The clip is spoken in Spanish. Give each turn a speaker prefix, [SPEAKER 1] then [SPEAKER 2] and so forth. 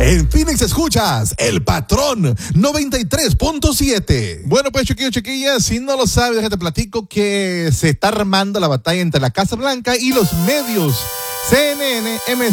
[SPEAKER 1] En Phoenix escuchas El Patrón 93.7.
[SPEAKER 2] Bueno, pues chiquillas, si no lo sabes, déjate platico que se está armando la batalla entre la Casa Blanca y los medios CNN,